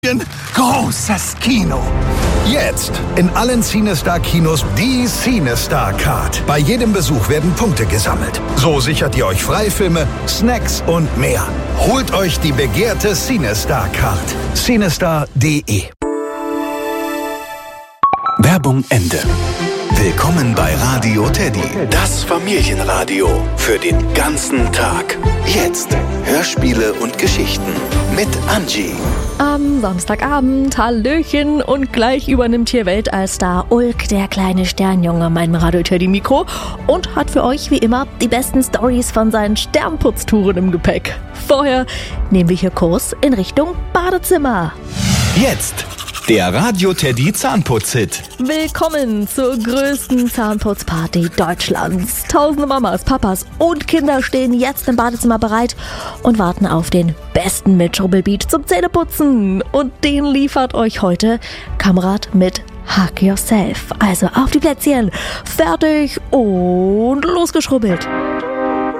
Großes Kino. Jetzt in allen CineStar-Kinos die CineStar Card. Bei jedem Besuch werden Punkte gesammelt. So sichert ihr euch Freifilme, Snacks und mehr. Holt euch die begehrte CineStar Card. CineStar.de. Werbung Ende. Willkommen bei Radio Teddy, das Familienradio für den ganzen Tag. Jetzt Hörspiele und Geschichten mit Angie. Am Samstagabend, Hallöchen, und gleich übernimmt hier Weltallstar Ulk, der kleine Sternjunge, mein Radio Teddy Mikro und hat für euch wie immer die besten Stories von seinen Sternputztouren im Gepäck. Vorher nehmen wir hier Kurs in Richtung Badezimmer. Jetzt der Radio Teddy Zahnputz-Hit. Willkommen zur größten Zahnputzparty Deutschlands. Tausende Mamas, Papas und Kinder stehen jetzt im Badezimmer bereit und warten auf den besten Metro-Beat zum Zähneputzen. Und den liefert euch heute Kamerad mit Hug Yourself. Also auf die Plätzchen, fertig und losgeschrubbelt.